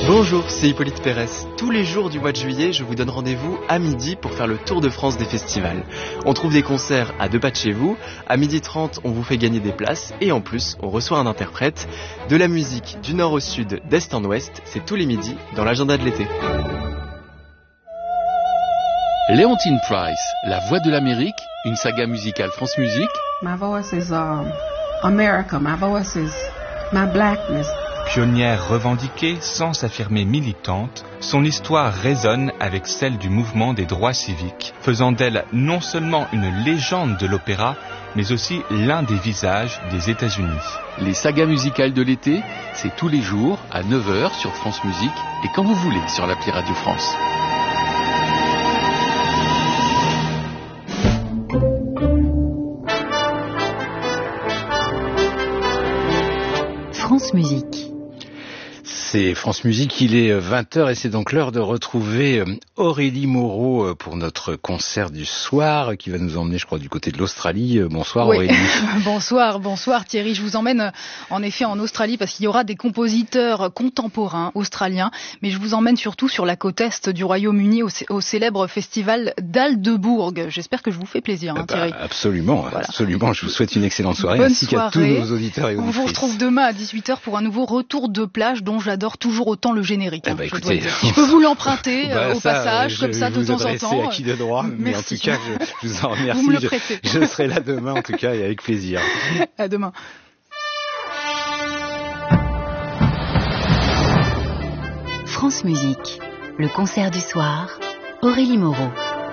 Bonjour, c'est Hippolyte Pérez. Tous les jours du mois de juillet, je vous donne rendez-vous à midi pour faire le tour de France des festivals. On trouve des concerts à 2 pas de chez vous. À 12h30, on vous fait gagner des places. Et en plus, on reçoit un interprète. De la musique du nord au sud, d'est en ouest, c'est tous les midis dans l'agenda de l'été. Leontyne Price, La Voix de l'Amérique, une saga musicale France Musique. My voice is America, my voice is my blackness. Pionnière revendiquée sans s'affirmer militante, son histoire résonne avec celle du mouvement des droits civiques, faisant d'elle non seulement une légende de l'opéra, mais aussi l'un des visages des États-Unis. Les sagas musicales de l'été, c'est tous les jours à 9h sur France Musique et quand vous voulez sur l'appli Radio France. France Musique. C'est France Musique, il est 20h et c'est donc l'heure de retrouver Aurélie Moreau pour notre concert du soir qui va nous emmener, je crois, du côté de l'Australie. Bonsoir oui. Aurélie. Bonsoir Thierry. Je vous emmène en effet en Australie parce qu'il y aura des compositeurs contemporains australiens, mais je vous emmène surtout sur la côte est du Royaume-Uni au célèbre festival d'Aldeburgh. J'espère que je vous fais plaisir, Thierry. Absolument, voilà. Absolument. Je vous souhaite une excellente soirée Bonne ainsi soirée. qu'à tous nos auditeurs et auditrices. On vous retrouve demain à 18h pour un nouveau retour de plage dont j'adore toujours autant le générique. Écoutez, je peux vous l'emprunter au passage, comme ça, de temps en temps. À qui de droit, mais en tout cas, je vous en remercie. Vous me le prêtez. Je serai là demain, en tout cas, et avec plaisir. À demain. France Musique, le concert du soir, Aurélie Moreau.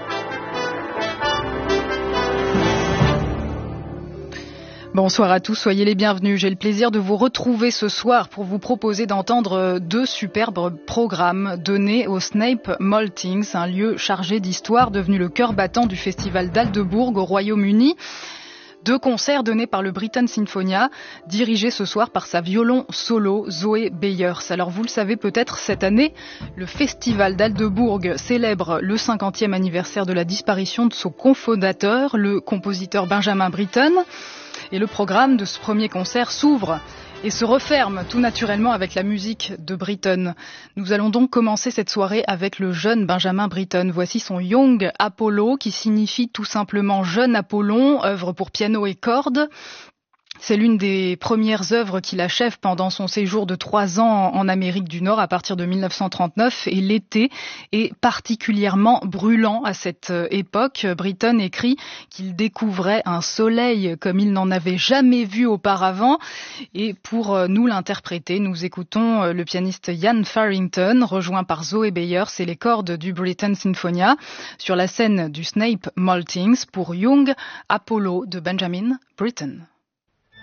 Bonsoir à tous, soyez les bienvenus. J'ai le plaisir de vous retrouver ce soir pour vous proposer d'entendre 2 superbes programmes donnés au Snape Maltings, un lieu chargé d'histoire devenu le cœur battant du festival d'Aldeburgh au Royaume-Uni. 2 concerts donnés par le Britten Sinfonia, dirigé ce soir par sa violon solo Zoé Bayers. Alors vous le savez peut-être, cette année, le festival d'Aldeburgh célèbre le 50e anniversaire de la disparition de son cofondateur, le compositeur Benjamin Britten. Et le programme de ce premier concert s'ouvre et se referme tout naturellement avec la musique de Britten. Nous allons donc commencer cette soirée avec le jeune Benjamin Britten. Voici son Young Apollo, qui signifie tout simplement jeune Apollon, œuvre pour piano et cordes. C'est l'une des premières œuvres qu'il achève pendant son séjour de 3 ans en Amérique du Nord à partir de 1939, et l'été est particulièrement brûlant à cette époque. Britten écrit qu'il découvrait un soleil comme il n'en avait jamais vu auparavant, et pour nous l'interpréter, nous écoutons le pianiste Ian Farrington, rejoint par Zoé Bayers et les cordes du Britten Sinfonia, sur la scène du Snape Maltings pour Young Apollo de Benjamin Britten.